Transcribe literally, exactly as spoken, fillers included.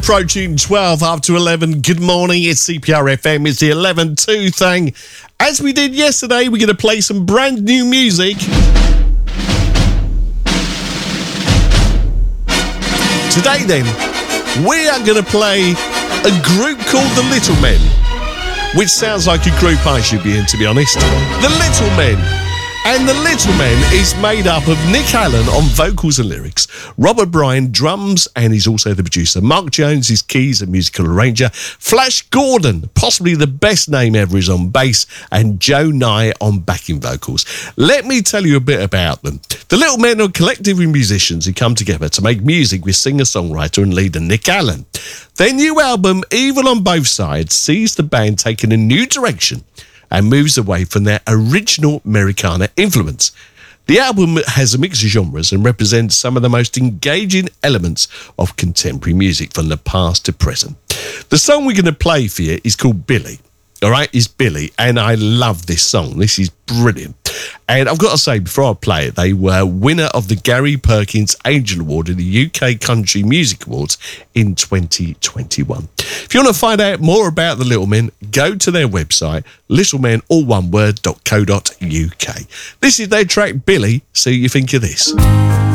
Approaching twelve after eleven. Good morning. It's C P R F M. It's the eleven two thing. As we did yesterday, we're going to play some brand new music. Today, then, we are going to play a group called The Little Men, which sounds like a group I should be in, to be honest. The Little Men. And The Little Men is made up of Nick Allen on vocals and lyrics, Robert Bryan drums, and he's also the producer. Mark Jones is keys and musical arranger. Flash Gordon, possibly the best name ever, is on bass, and Joe Nye on backing vocals. Let me tell you a bit about them. The Little Men are a collective of musicians who come together to make music with singer-songwriter and leader Nick Allen. Their new album, Evil on Both Sides, sees the band taking a new direction and moves away from their original Americana influence. The album has a mix of genres and represents some of the most engaging elements of contemporary music from the past to present. The song we're going to play for you is called Billy. All right, it's Billy, and I love this song. This is brilliant. And I've got to say, before I play it, they were winner of the Gary Perkins Angel Award in the U K Country Music Awards in twenty twenty-one. If you want to find out more about the Little Men, go to their website, littlemen, all one word, dot co dot uk. This is their track, Billy. See what you think of this.